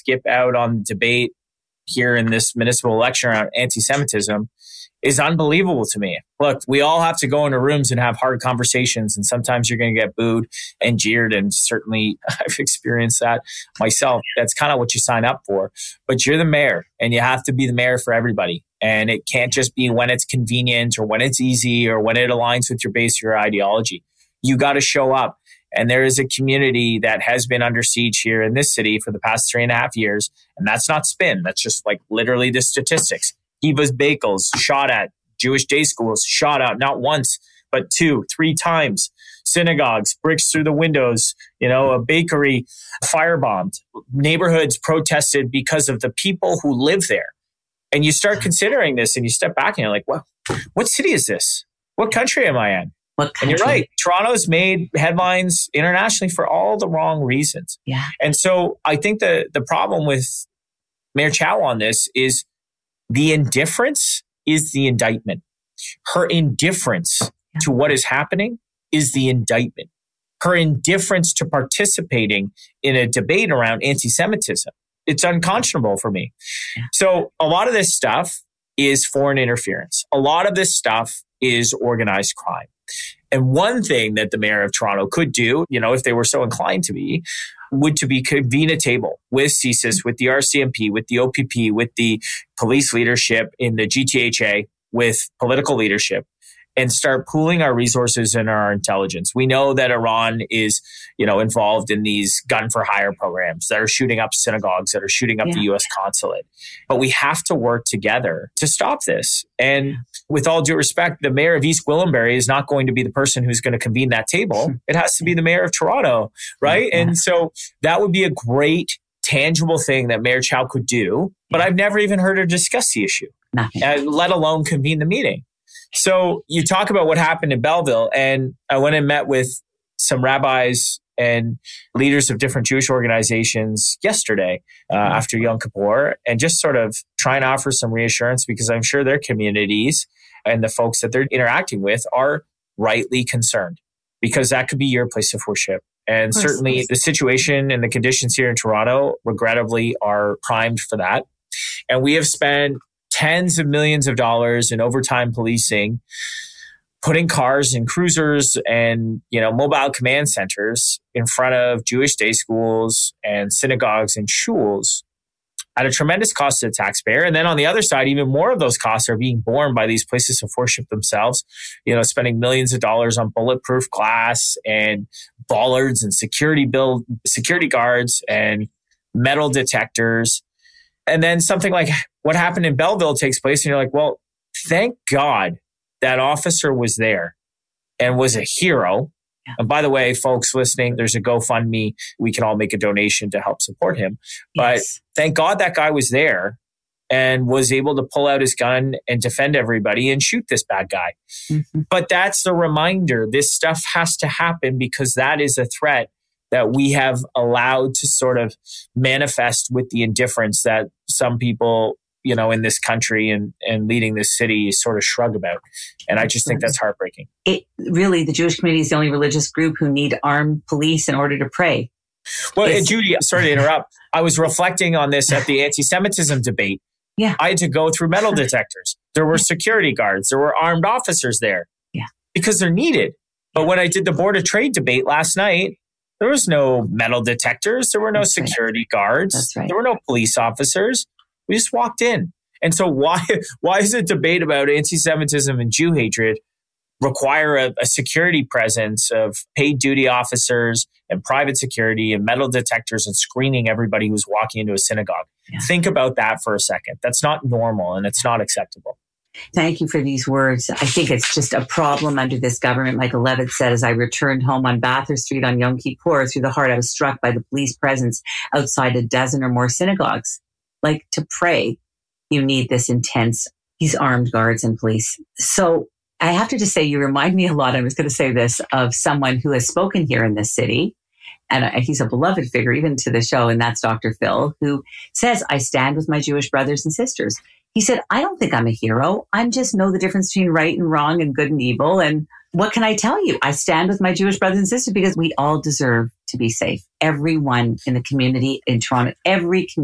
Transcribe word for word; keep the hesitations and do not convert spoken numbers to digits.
skip out on the debate here in this municipal election around anti-Semitism is unbelievable to me. Look, we all have to go into rooms and have hard conversations, and sometimes you're going to get booed and jeered, and certainly I've experienced that myself. That's kind of what you sign up for. But you're the mayor, and you have to be the mayor for everybody. And it can't just be when it's convenient or when it's easy or when it aligns with your base or your ideology. You got to show up. And there is a community that has been under siege here in this city for the past three and a half years. And that's not spin. That's just like literally the statistics. Kiva's Bagels shot at, Jewish day schools shot at, not once, but two, three times. Synagogues, bricks through the windows, you know, a bakery firebombed. Neighborhoods protested because of the people who live there. And you start considering this and you step back and you're like, well, what city is this? What country am I in? And you're right. Toronto's made headlines internationally for all the wrong reasons. Yeah. And so I think the, the problem with Mayor Chow on this is the indifference is the indictment. Her indifference yeah. to what is happening is the indictment. Her indifference to participating in a debate around anti-Semitism. It's unconscionable for me. Yeah. So a lot of this stuff is foreign interference. A lot of this stuff is organized crime. And one thing that the mayor of Toronto could do, you know, if they were so inclined to be, would to be convene a table with C S I S, with the R C M P, with the O P P, with the police leadership in the G T H A, with political leadership, and start pooling our resources and our intelligence. We know that Iran is, you know, involved in these gun for hire programs that are shooting up synagogues, that are shooting up yeah. the U S consulate. But we have to work together to stop this. And with all due respect, the mayor of East Gwillimbury is not going to be the person who's going to convene that table. It has to be the mayor of Toronto, right? Yeah. And so that would be a great, tangible thing that Mayor Chow could do. But I've never even heard her discuss the issue, uh, let alone convene the meeting. So you talk about what happened in Belleville, and I went and met with some rabbis and leaders of different Jewish organizations yesterday uh, mm-hmm. after Yom Kippur, and just sort of try and offer some reassurance, because I'm sure their communities and the folks that they're interacting with are rightly concerned, because that could be your place of worship. And of certainly course. The situation and the conditions here in Toronto, regrettably, are primed for that. And we have spent tens of millions of dollars in overtime policing, putting cars and cruisers and, you know, mobile command centers in front of Jewish day schools and synagogues and shuls at a tremendous cost to the taxpayer. And then on the other side, even more of those costs are being borne by these places of worship themselves, you know, spending millions of dollars on bulletproof glass and bollards and security build, security guards and metal detectors. And then something like what happened in Belleville takes place, and you're like, well, thank God that officer was there and was a hero. Yeah. And by the way, folks listening, there's a GoFundMe. We can all make a donation to help support him. But yes. Thank God that guy was there and was able to pull out his gun and defend everybody and shoot this bad guy. Mm-hmm. But that's the reminder. This stuff has to happen, because that is a threat that we have allowed to sort of manifest with the indifference that some people, you know, in this country and, and leading this city sort of shrug about. And I just think that's heartbreaking. It really, the Jewish community is the only religious group who need armed police in order to pray. Well, and Judy, sorry to interrupt. I was reflecting on this at the anti-Semitism debate. Yeah. I had to go through metal detectors. There were security guards. There were armed officers there. Yeah. Because they're needed. But when I did the Board of Trade debate last night, there was no metal detectors. There were no That's security right. guards. That's right. There were no police officers. We just walked in. And so why why is a debate about anti-Semitism and Jew hatred require a, a security presence of paid duty officers and private security and metal detectors and screening everybody who's walking into a synagogue? Yeah. Think about that for a second. That's not normal, and it's not acceptable. Thank you for these words. I think it's just a problem under this government. Michael Levitt said, as I returned home on Bathurst Street on Yom Kippur, through the heart, I was struck by the police presence outside a dozen or more synagogues. Like, to pray, you need this intense, these armed guards and police. So I have to just say, you remind me a lot, I was going to say this, of someone who has spoken here in this city. And he's a beloved figure, even to the show, and that's Doctor Phil, who says, I stand with my Jewish brothers and sisters. He said, I don't think I'm a hero. I just know the difference between right and wrong and good and evil. And what can I tell you? I stand with my Jewish brothers and sisters because we all deserve to be safe. Everyone in the community in Toronto, every community.